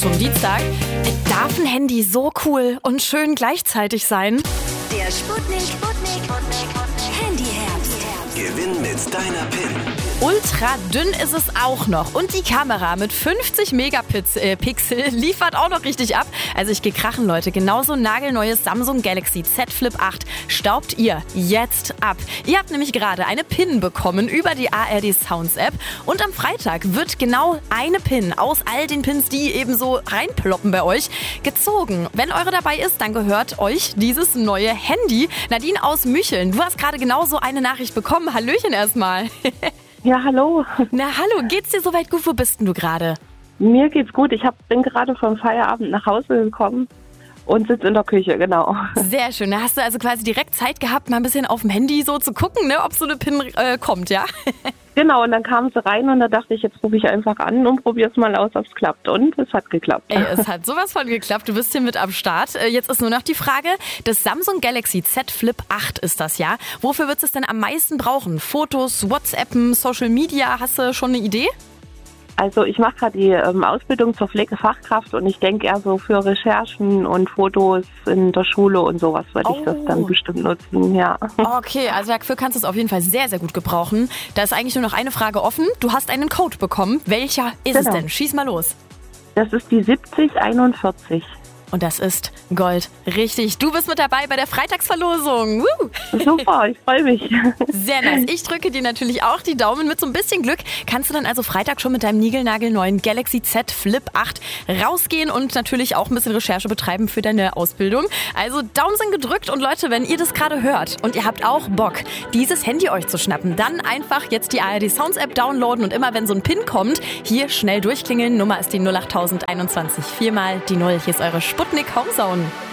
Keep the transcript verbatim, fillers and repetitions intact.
Zum Dienstag. Darf ein Handy so cool und schön gleichzeitig sein? Der Sputnik, Sputnik, Handyherbst. Gewinn mit deiner PIN. Ultra dünn ist es auch noch. Und die Kamera mit fünfzig Megapixel liefert auch noch richtig ab. Also ich gehe krachen, Leute. Genauso nagelneues Samsung Galaxy Z Flip acht staubt ihr jetzt ab. Ihr habt nämlich gerade eine PIN bekommen über die A R D Sounds App. Und am Freitag wird genau eine PIN aus all den Pins, die eben so reinploppen bei euch, gezogen. Wenn eure dabei ist, dann gehört euch dieses neue Handy. Nadine aus Mücheln, du hast gerade genau so eine Nachricht bekommen. Hallöchen erstmal. Ja, hallo. Na hallo, geht's dir soweit gut? Wo bist denn du gerade? Mir geht's gut. Ich hab, bin gerade vom Feierabend nach Hause gekommen und sitze in der Küche, genau. Sehr schön. Da hast du also quasi direkt Zeit gehabt, mal ein bisschen auf dem Handy so zu gucken, ne, ob so eine PIN äh, kommt, ja? Genau, und dann kam sie rein und da dachte ich, jetzt rufe ich einfach an und probiere es mal aus, ob es klappt. Und es hat geklappt. Ey, es hat sowas von geklappt. Du bist hier mit am Start. Jetzt ist nur noch die Frage, das Samsung Galaxy Z Flip acht ist das, ja? Wofür wird es denn am meisten brauchen? Fotos, WhatsAppen, Social Media? Hast du schon eine Idee? Also ich mache gerade die ähm, Ausbildung zur Pflegefachkraft und ich denke eher so für Recherchen und Fotos in der Schule und sowas würde Oh. ich das dann bestimmt nutzen, ja. Okay, also dafür kannst du es auf jeden Fall sehr, sehr gut gebrauchen. Da ist eigentlich nur noch eine Frage offen. Du hast einen Code bekommen. Welcher ist es Genau. denn? Schieß mal los. Das ist die siebzig einundvierzig. Und das ist Gold. Richtig. Du bist mit dabei bei der Freitagsverlosung. Woo! Super, ich freue mich. Sehr nice. Ich drücke dir natürlich auch die Daumen. Mit so ein bisschen Glück kannst du dann also Freitag schon mit deinem niegelnagelneuen Galaxy Z Flip acht rausgehen und natürlich auch ein bisschen Recherche betreiben für deine Ausbildung. Also Daumen sind gedrückt und Leute, wenn ihr das gerade hört und ihr habt auch Bock, dieses Handy euch zu schnappen, dann einfach jetzt die A R D Sounds App downloaden und immer wenn so ein PIN kommt, hier schnell durchklingeln. Nummer ist die null acht null null einundzwanzig. Viermal die Null. Hier ist eure Sputnik Homezone.